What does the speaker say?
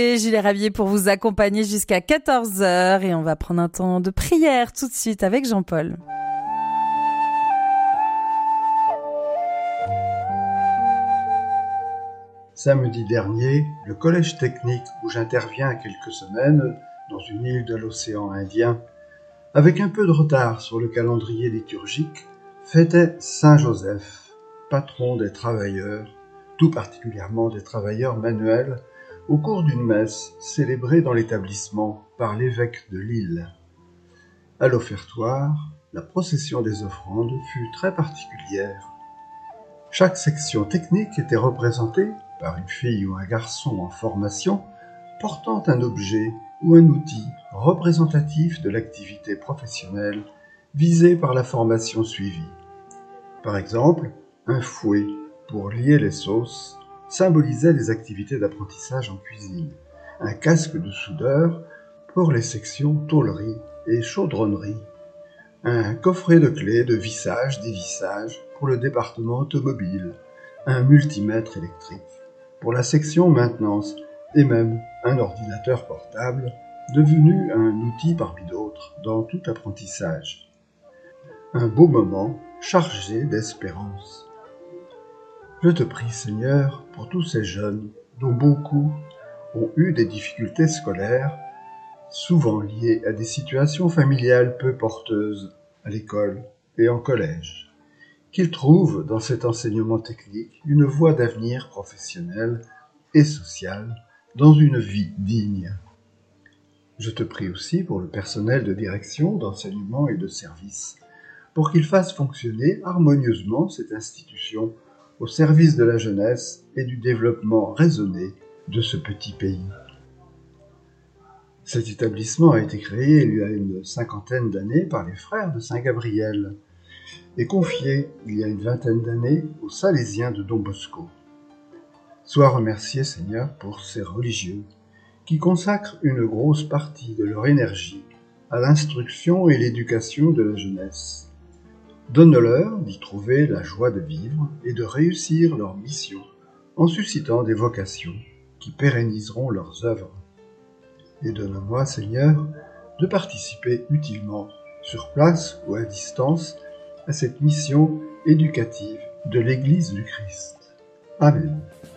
Et Julie Rabier pour vous accompagner jusqu'à 14h et on va prendre un temps de prière tout de suite avec Jean-Paul. Samedi dernier, le collège technique où j'interviens quelques semaines, dans une île de l'océan Indien, avec un peu de retard sur le calendrier liturgique, fêtait Saint Joseph, patron des travailleurs, tout particulièrement des travailleurs manuels, au cours d'une messe célébrée dans l'établissement par l'évêque de Lille. À l'offertoire, la procession des offrandes fut très particulière. Chaque section technique était représentée par une fille ou un garçon en formation portant un objet ou un outil représentatif de l'activité professionnelle visée par la formation suivie. Par exemple, un fouet pour lier les sauces symbolisait les activités d'apprentissage en cuisine, un casque de soudeur pour les sections tôlerie et chaudronnerie, un coffret de clés de vissage-dévissage pour le département automobile, un multimètre électrique pour la section maintenance et même un ordinateur portable devenu un outil parmi d'autres dans tout apprentissage. Un beau moment chargé d'espérance. Je te prie, Seigneur, pour tous ces jeunes dont beaucoup ont eu des difficultés scolaires, souvent liées à des situations familiales peu porteuses à l'école et en collège, qu'ils trouvent dans cet enseignement technique une voie d'avenir professionnelle et sociale dans une vie digne. Je te prie aussi pour le personnel de direction, d'enseignement et de service, pour qu'il fasse fonctionner harmonieusement cette institution au service de la jeunesse et du développement raisonné de ce petit pays. Cet établissement a été créé il y a une 50aine d'années par les frères de Saint-Gabriel et confié il y a une 20aine d'années aux Salésiens de Don Bosco. Sois remercié, Seigneur, pour ces religieux qui consacrent une grosse partie de leur énergie à l'instruction et l'éducation de la jeunesse. Donne-leur d'y trouver la joie de vivre et de réussir leur mission en suscitant des vocations qui pérenniseront leurs œuvres. Et donne-moi, Seigneur, de participer utilement, sur place ou à distance, à cette mission éducative de l'Église du Christ. Amen.